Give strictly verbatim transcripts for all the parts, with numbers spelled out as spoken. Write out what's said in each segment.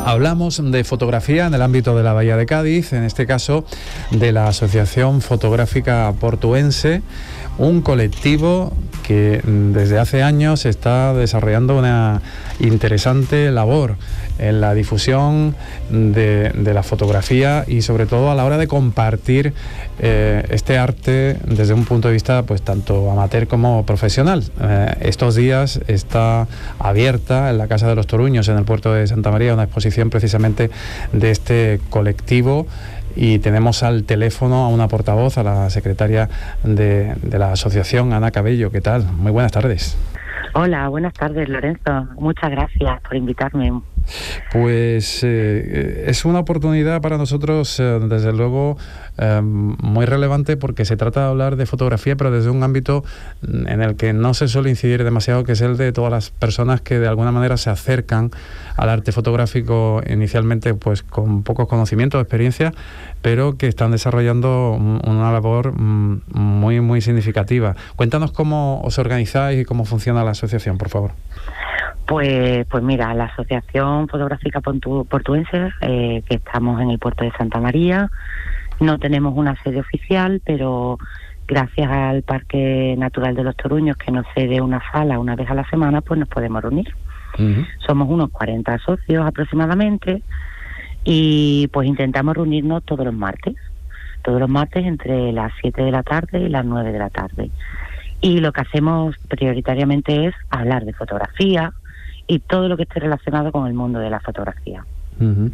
Hablamos de fotografía en el ámbito de la Bahía de Cádiz, en este caso de la Asociación Fotográfica Portuense, un colectivo que desde hace años está desarrollando una interesante labor en la difusión de, de la fotografía y sobre todo a la hora de compartir eh, este arte desde un punto de vista pues tanto amateur como profesional. Eh, estos días está abierta en la Casa de los Toruños, en el puerto de Santa María, una exposición precisamente de este colectivo. Y tenemos al teléfono a una portavoz, a la secretaria de, de la asociación, Ana Cabello. ¿Qué tal? Muy buenas tardes. Hola, buenas tardes, Lorenzo. Muchas gracias por invitarme. Pues eh, es una oportunidad para nosotros, eh, desde luego, eh, muy relevante, porque se trata de hablar de fotografía, pero desde un ámbito en el que no se suele incidir demasiado, que es el de todas las personas que de alguna manera se acercan al arte fotográfico inicialmente pues con pocos conocimientos, experiencia, pero que están desarrollando una labor muy, muy significativa. Cuéntanos cómo os organizáis y cómo funciona la asociación, por favor. Pues, pues mira, la Asociación Fotográfica Portu- Portuense, eh, que estamos en el puerto de Santa María, no tenemos una sede oficial, pero gracias al Parque Natural de los Toruños, que nos cede una sala una vez a la semana, pues nos podemos reunir. Uh-huh. Somos unos cuarenta socios aproximadamente y pues intentamos reunirnos todos los martes, todos los martes entre las siete de la tarde y las nueve de la tarde. Y lo que hacemos prioritariamente es hablar de fotografía y todo lo que esté relacionado con el mundo de la fotografía. Uh-huh.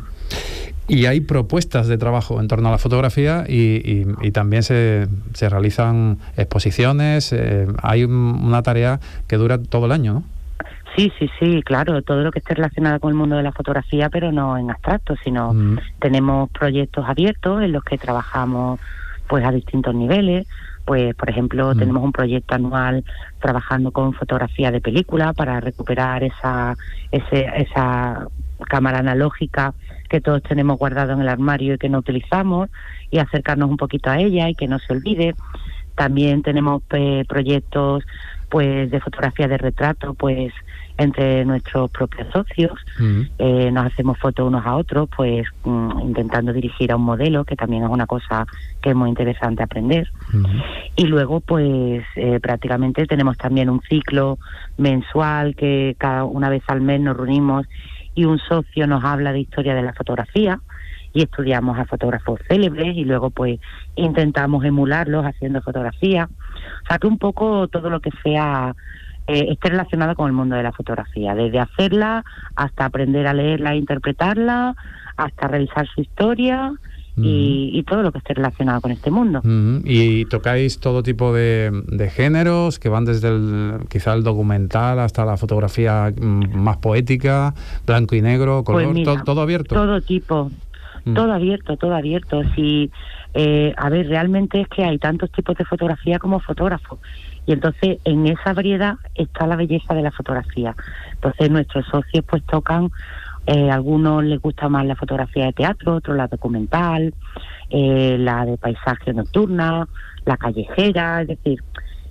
Y hay propuestas de trabajo en torno a la fotografía y, y, y también se, se realizan exposiciones. Eh, hay un, una tarea que dura todo el año, ¿no? Sí, sí, sí, claro, todo lo que esté relacionado con el mundo de la fotografía, pero no en abstracto, sino uh-huh. tenemos proyectos abiertos en los que trabajamos pues a distintos niveles. Pues, por ejemplo, mm. tenemos un proyecto anual trabajando con fotografía de película para recuperar esa ese, esa cámara analógica que todos tenemos guardado en el armario y que no utilizamos, y acercarnos un poquito a ella y que no se olvide. También tenemos eh, proyectos pues de fotografía de retrato, pues entre nuestros propios socios. Mm. Eh, nos hacemos fotos unos a otros, pues mm, intentando dirigir a un modelo, que también es una cosa que es muy interesante aprender. Mm. Y luego, pues eh, prácticamente tenemos también un ciclo mensual que cada una vez al mes nos reunimos y un socio nos habla de historia de la fotografía y estudiamos a fotógrafos célebres y luego pues intentamos emularlos haciendo fotografía. O sea que un poco todo lo que sea eh, esté relacionado con el mundo de la fotografía, desde hacerla hasta aprender a leerla e interpretarla, hasta revisar su historia mm. y, y todo lo que esté relacionado con este mundo. Mm. Y tocáis todo tipo de, de géneros, que van desde el, quizá el documental hasta la fotografía más poética, blanco y negro, color, pues mira, to, todo abierto. Todo tipo. Todo abierto, todo abierto. Sí, eh, a ver, realmente es que hay tantos tipos de fotografía como fotógrafos. Y entonces en esa variedad está la belleza de la fotografía. Entonces nuestros socios pues tocan, eh, algunos les gusta más la fotografía de teatro, otros la documental, eh, la de paisaje nocturna, la callejera, es decir,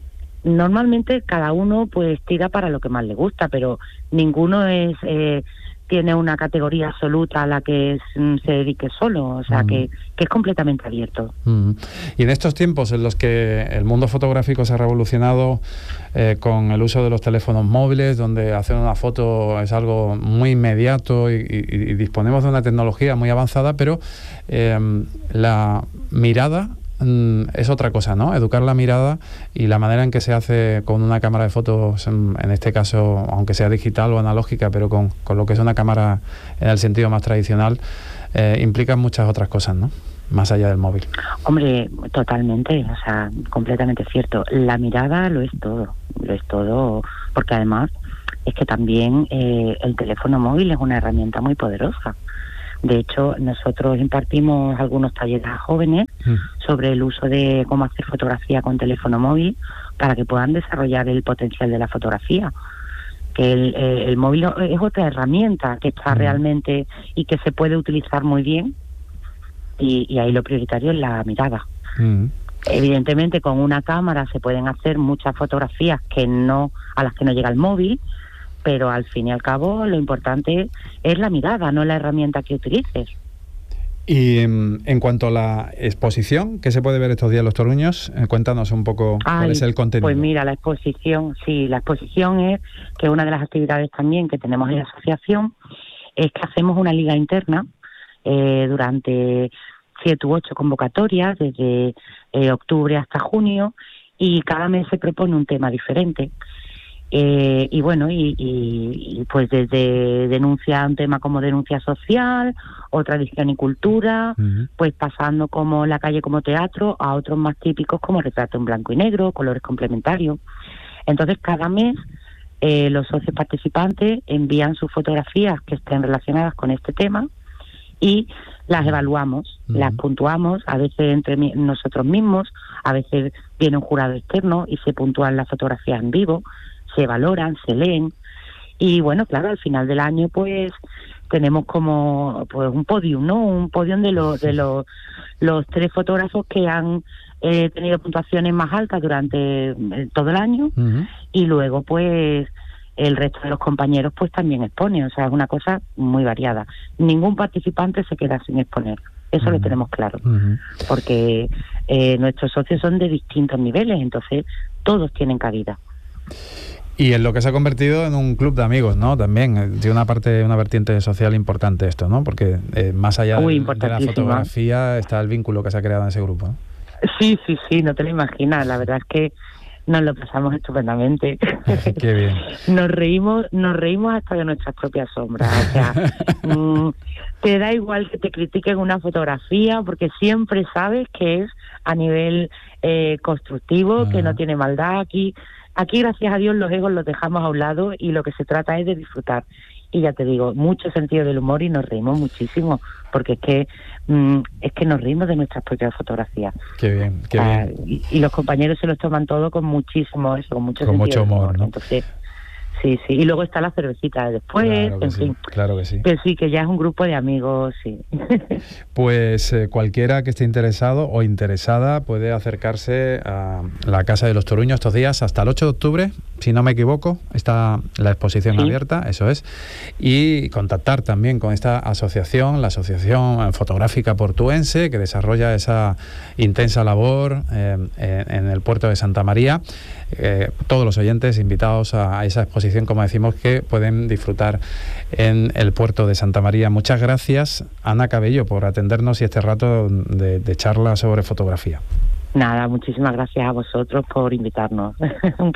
normalmente cada uno pues tira para lo que más le gusta, pero ninguno es... Eh, tiene una categoría absoluta a la que es, se dedique solo, o sea, mm. que, que es completamente abierto. Mm. Y en estos tiempos en los que el mundo fotográfico se ha revolucionado eh, con el uso de los teléfonos móviles, donde hacer una foto es algo muy inmediato y, y, y disponemos de una tecnología muy avanzada, pero eh, la mirada es otra cosa, ¿no? Educar la mirada y la manera en que se hace con una cámara de fotos, en, en este caso, aunque sea digital o analógica, pero con, con lo que es una cámara en el sentido más tradicional, eh, implica muchas otras cosas, ¿no? Más allá del móvil. Hombre, totalmente, o sea, completamente cierto. La mirada lo es todo, lo es todo, porque además es que también eh, el teléfono móvil es una herramienta muy poderosa. De hecho, nosotros impartimos algunos talleres a jóvenes mm. sobre el uso de cómo hacer fotografía con teléfono móvil para que puedan desarrollar el potencial de la fotografía. Que el, el móvil es otra herramienta que está mm. realmente y que se puede utilizar muy bien, y, y ahí lo prioritario es la mirada. Mm. Evidentemente, con una cámara se pueden hacer muchas fotografías que no a las que no llega el móvil, pero al fin y al cabo lo importante es la mirada, no la herramienta que utilices. Y en, en cuanto a la exposición, ¿qué se puede ver estos días en Los Toruños? Eh, cuéntanos un poco Ay, cuál es el contenido. Pues mira, la exposición, sí, la exposición es que una de las actividades también que tenemos en la asociación es que hacemos una liga interna eh, durante siete u ocho convocatorias, desde eh, octubre hasta junio, y cada mes se propone un tema diferente. Eh, y bueno, y, y, y pues desde denuncia, un tema como denuncia social o tradición y cultura, uh-huh. pues pasando como la calle como teatro a otros más típicos como retrato en blanco y negro, colores complementarios. Entonces cada mes eh, los socios participantes envían sus fotografías que estén relacionadas con este tema y las evaluamos, uh-huh. las puntuamos, a veces entre mi- nosotros mismos, a veces viene un jurado externo y se puntúan las fotografías en vivo, se valoran, se leen, y bueno, claro, al final del año pues tenemos como pues un podium, ¿no? Un podium de los de los los tres fotógrafos que han eh, tenido puntuaciones más altas durante todo el año, uh-huh. y luego pues el resto de los compañeros pues también exponen, o sea, es una cosa muy variada. Ningún participante se queda sin exponer, eso uh-huh. lo tenemos claro, uh-huh. porque eh, nuestros socios son de distintos niveles, entonces todos tienen cabida. Y en lo que se ha convertido en un club de amigos, ¿no? También tiene una parte, una vertiente social importante esto, ¿no? Porque eh, más allá de, de la fotografía está el vínculo que se ha creado en ese grupo, ¿no? Sí, sí, sí, no te lo imaginas. La verdad es que nos lo pasamos estupendamente. Qué bien. Nos reímos, nos reímos hasta de nuestras propias sombras. O sea, mmm, te da igual que te critiquen una fotografía porque siempre sabes que es a nivel eh, constructivo, ah. que no tiene maldad. Aquí Aquí, gracias a Dios, los egos los dejamos a un lado y lo que se trata es de disfrutar. Y ya te digo, mucho sentido del humor y nos reímos muchísimo, porque es que mmm, es que nos reímos de nuestras propias fotografías. Qué bien, qué ah, bien. Y, y los compañeros se los toman todo con muchísimo eso, con mucho con sentido mucho humor, del humor, ¿no? Entonces, sí, sí. Y luego está la cervecita después, claro que en sí, fin. Claro que sí. Que sí, que ya es un grupo de amigos, sí. Pues eh, cualquiera que esté interesado o interesada puede acercarse a la Casa de los Toruños estos días hasta el ocho de octubre, si no me equivoco, está la exposición sí. abierta, eso es, y contactar también con esta asociación, la Asociación Fotográfica Portuense, que desarrolla esa intensa labor eh, en el puerto de Santa María. Eh, todos los oyentes invitados a, a esa exposición, como decimos, que pueden disfrutar en el puerto de Santa María. Muchas gracias, Ana Cabello, por atendernos y este rato de, de charla sobre fotografía. Nada, muchísimas gracias a vosotros por invitarnos. Un